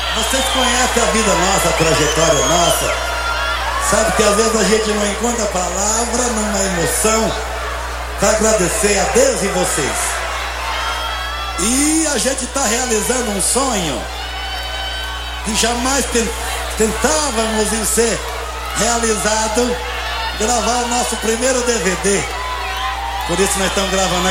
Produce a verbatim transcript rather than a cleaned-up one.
Vocês conhecem a vida nossa, a trajetória nossa. Sabe que às vezes a gente não encontra a palavra numa emoção para agradecer a Deus e vocês. E a gente está realizando um sonho que jamais tentávamos em ser realizado, gravar o nosso primeiro D V D. Por isso nós estamos gravando aqui.